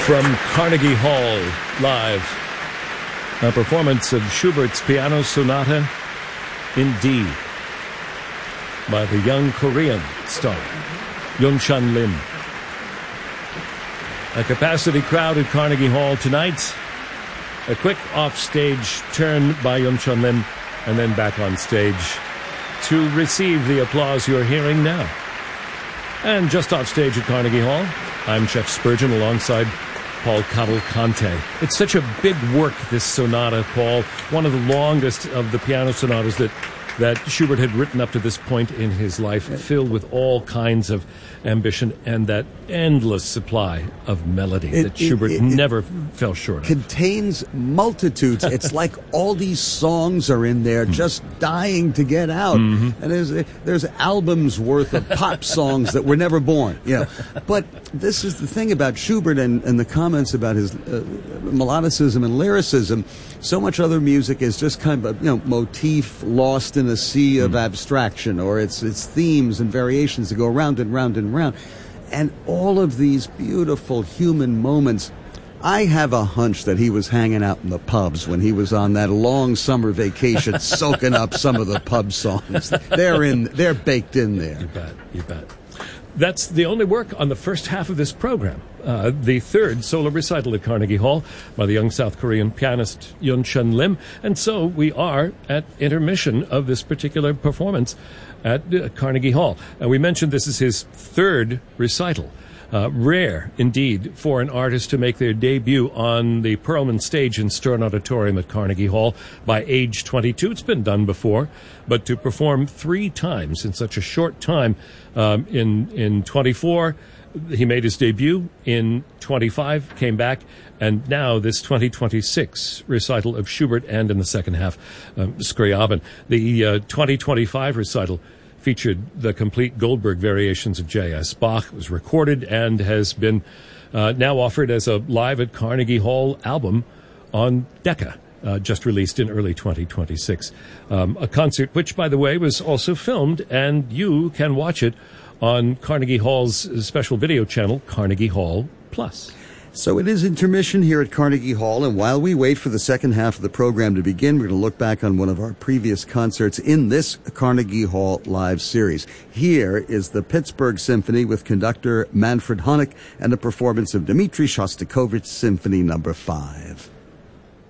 From Carnegie Hall, live, a performance of Schubert's Piano Sonata in D by the young Korean star, Yeonchun Lim. A capacity crowd at Carnegie Hall tonight. A quick off-stage turn by Yeonchun Lim, and then back on stage to receive the applause you're hearing now. And just off stage at Carnegie Hall, I'm Jeff Spurgeon alongside Paul Cavalcante. It's such a big work, this sonata, Paul. One of the longest of the piano sonatas that Schubert had written up to this point in his life, filled with all kinds of ambition and that endless supply of melody that Schubert never fell short of. Contains multitudes. It's like all these songs are in there just dying to get out. Mm-hmm. And there's albums worth of pop songs that were never born. You know. But this is the thing about Schubert and the comments about his melodicism and lyricism. So much other music is just kind of a motif lost in a sea of abstraction, or it's themes and variations that go round and round and round. And all of these beautiful human moments. I have a hunch that he was hanging out in the pubs when he was on that long summer vacation, soaking up some of the pub songs. They're baked in there. You bet. That's the only work on the first half of this program. The third solo recital at Carnegie Hall by the young South Korean pianist Yeonchun Lim. And so we are at intermission of this particular performance at Carnegie Hall. And we mentioned this is his third recital. Rare, indeed, for an artist to make their debut on the Perlman stage in Stern Auditorium at Carnegie Hall by age 22. It's been done before, but to perform 3 times in such a short time, in 24, he made his debut, in 25, came back, and now this 2026 recital of Schubert, and in the second half, Scriabin. The 2025 recital featured the complete Goldberg variations of J.S. Bach. It was recorded and has been now offered as a live at Carnegie Hall album on Decca, just released in early 2026. A concert which, by the way, was also filmed, and you can watch it on Carnegie Hall's special video channel, Carnegie Hall Plus. So it is intermission here at Carnegie Hall, and while we wait for the second half of the program to begin, we're going to look back on one of our previous concerts in this Carnegie Hall live series. Here is the Pittsburgh Symphony with conductor Manfred Honeck and a performance of Dmitri Shostakovich's Symphony No. 5.